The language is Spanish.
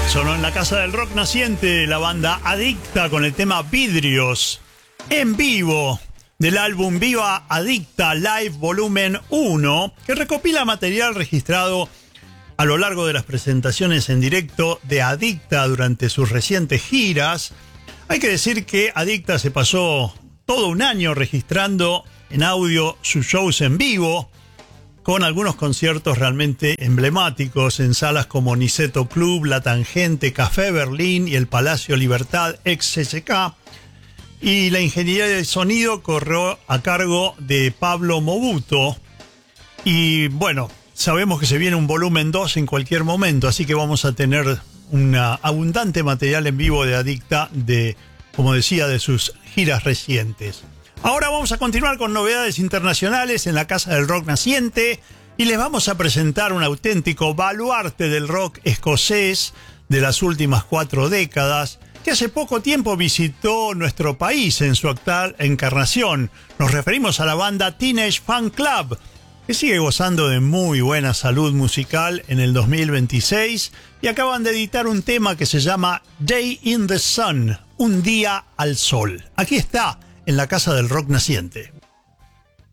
Sonó en la Casa del Rock Naciente la banda Adicta con el tema Vidrios en vivo del álbum Viva Adicta Live Volumen 1, que recopila material registrado a lo largo de las presentaciones en directo de Adicta durante sus recientes giras. Hay que decir que Adicta se pasó todo un año registrando en audio sus shows en vivo, con algunos conciertos realmente emblemáticos en salas como Niceto Club, La Tangente, Café Berlín y el Palacio Libertad ex CCK. Y la ingeniería de sonido corrió a cargo de Pablo Mobuto. Y bueno, sabemos que se viene un volumen 2 en cualquier momento, así que vamos a tener un abundante material en vivo de Adicta, como decía, de sus giras recientes. Ahora vamos a continuar con novedades internacionales en la Casa del Rock Naciente y les vamos a presentar un auténtico baluarte del rock escocés de las últimas 4 décadas, que hace poco tiempo visitó nuestro país en su actual encarnación. Nos referimos a la banda Teenage Fan Club, que sigue gozando de muy buena salud musical en el 2026 y acaban de editar un tema que se llama Day in the Sun, un día al sol. Aquí está, en la Casa del Rock Naciente.